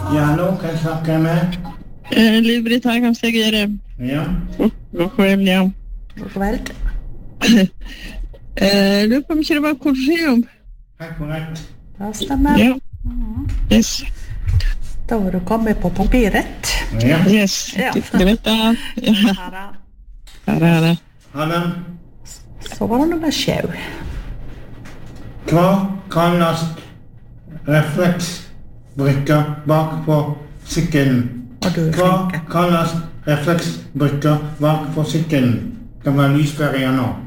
Ja, hallo, kan jeg snakke med? Liv-Britt her, kanskje jeg gjør det. Ja. God kveld, ja. God kveld. Lurer på om ikke det var kollegium. Helt korrekt. Det stemmer. Ja. Yes. Da var du kommet på papiret. Ja. Yes. Ja. Greit da. Ja. Her er det. Ha det. Så var det nummer 7. Hva kalles refleksbrikker bak på sykkelen? Og du er Hva flink. kalles refleksbrikker bak på sykkelen? Det var lyspære igjen nå.